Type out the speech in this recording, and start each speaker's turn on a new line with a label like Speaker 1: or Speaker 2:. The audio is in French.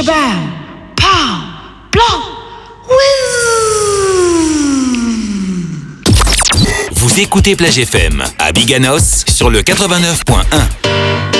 Speaker 1: shabam, pow, blanc, whiz.
Speaker 2: Vous écoutez Plage FM à Biganos sur le 89.1.